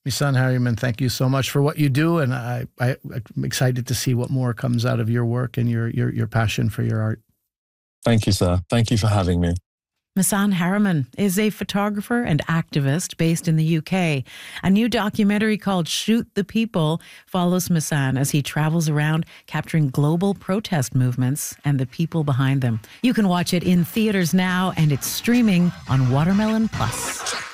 Misan Harriman, thank you so much for what you do, and I'm excited to see what more comes out of your work and your passion for your art. Thank you, sir. Thank you for having me. Misan Harriman is a photographer and activist based in the UK. A new documentary called Shoot the People follows Misan as he travels around capturing global protest movements and the people behind them. You can watch it in theaters now, and it's streaming on Watermelon Plus.